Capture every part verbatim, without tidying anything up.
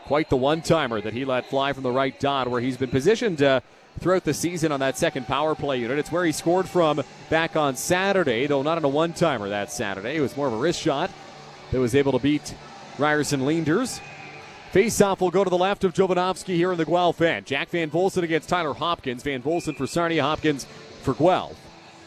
Quite the one-timer that he let fly from the right dot, where he's been positioned uh, throughout the season on that second power play unit. It's where he scored from back on Saturday, though not on a one-timer that Saturday. It was more of a wrist shot that was able to beat Ryerson Leenders. Face-off will go to the left of Jovanovski here in the Guelph end. Jack Van Volsen against Tyler Hopkins. Van Volsen for Sarnia, Hopkins for Guelph.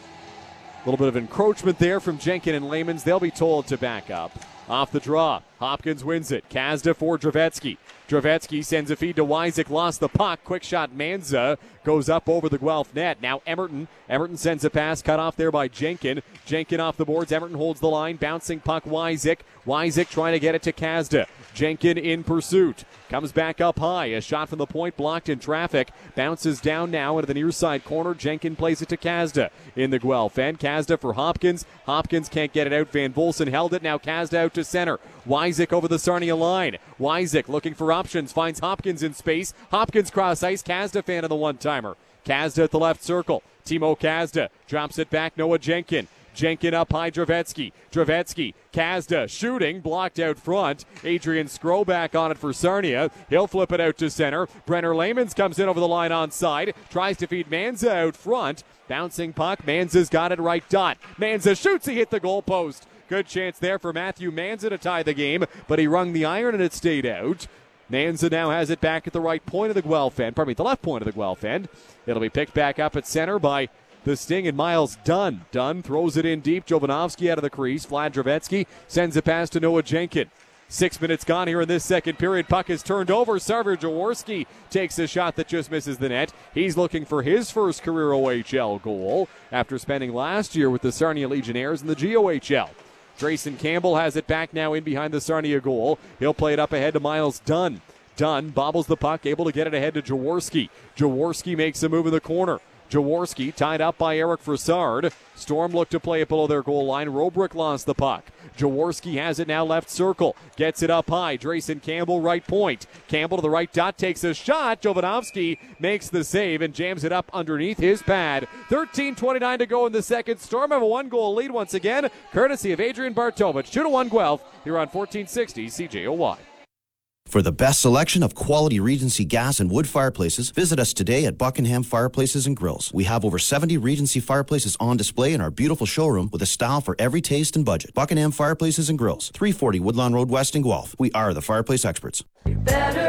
A little bit of encroachment there from Jenkin and Layman's. They'll be told to back up. Off the draw, Hopkins wins it. Kazda for Dravetsky. Dravetsky sends a feed to Wyzik, lost the puck. Quick shot, Manza goes up over the Guelph net. Now Emerton. Emerton sends a pass, cut off there by Jenkin. Jenkin off the boards. Emerton holds the line. Bouncing puck, Wyzik. Wyzik trying to get it to Kazda. Jenkin in pursuit. Comes back up high. A shot from the point blocked in traffic. Bounces down now into the near side corner. Jenkin plays it to Kazda in the Guelph end. Kazda for Hopkins. Hopkins can't get it out. Van Volsen held it. Now Kazda out to center. Wyzik over the Sarnia line. Wyzik looking for options. Finds Hopkins in space. Hopkins cross ice. Kazda fan of the one-timer. Kazda at the left circle. Timo Kazda drops it back. Noah Jenkin. Jenkin up high, Dravetsky. Dravetsky, Kazda shooting, blocked out front. Adrian Skro back on it for Sarnia. He'll flip it out to center. Brenner Layman's comes in over the line onside. Tries to feed Manza out front. Bouncing puck. Manza's got it right dot. Manza shoots. He hit the goal post. Good chance there for Matthew Manza to tie the game, but he rung the iron and it stayed out. Manza now has it back at the right point of the Guelph end. Pardon me, the left point of the Guelph end. It'll be picked back up at center by the Sting and Miles Dunn. Dunn throws it in deep. Jovanovski out of the crease. Vlad Dravetsky sends a pass to Noah Jenkin. Six minutes gone here in this second period. Puck is turned over. Sarver Jaworski takes a shot that just misses the net. He's looking for his first career O H L goal after spending last year with the Sarnia Legionnaires in the G O H L. Drayson Campbell has it back now in behind the Sarnia goal. He'll play it up ahead to Miles Dunn. Dunn bobbles the puck, able to get it ahead to Jaworski. Jaworski makes a move in the corner. Jaworski tied up by Eric Frassard. Storm looked to play it below their goal line. Robrick lost the puck. Jaworski has it now left circle. Gets it up high. Drayson Campbell right point. Campbell to the right dot takes a shot. Jovanovski makes the save and jams it up underneath his pad. thirteen twenty-nine to go in the second. Storm have a one-goal lead once again, courtesy of Adrian Bartovich. two to one Guelph here on fourteen sixty C J O Y. For the best selection of quality Regency gas and wood fireplaces, visit us today at Buckingham Fireplaces and Grills. We have over seventy Regency fireplaces on display in our beautiful showroom with a style for every taste and budget. Buckingham Fireplaces and Grills, three forty Woodlawn Road West in Guelph. We are the fireplace experts. Better